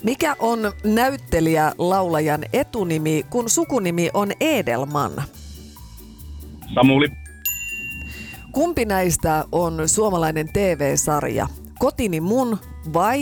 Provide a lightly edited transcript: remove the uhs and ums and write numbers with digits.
Mikä on näyttelijä laulajan etunimi, kun sukunimi on Edelman? Samuli. Kumpi näistä on suomalainen TV-sarja? Kotini mun vai